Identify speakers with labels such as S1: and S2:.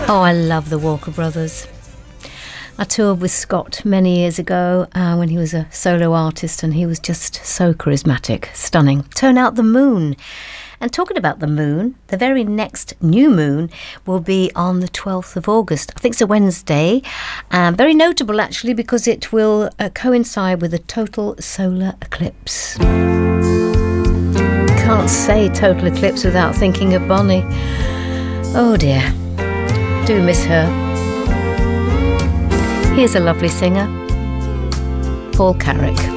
S1: Oh, I love the Walker Brothers. I toured with Scott many years ago when he was a solo artist, and he was just so charismatic, stunning. Turn Out the Moon. And talking about the moon, the very next new moon will be on the 12th of August. I think it's a Wednesday. Very notable, actually, because it will coincide with a total solar eclipse. Can't say total eclipse without thinking of Bonnie. Oh dear. Do miss her. Here's a lovely singer, Paul Carrack.